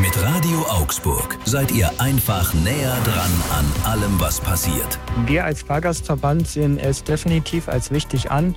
Mit Radio Augsburg seid ihr einfach näher dran an allem, was passiert. Wir als Fahrgastverband sehen es definitiv als wichtig an,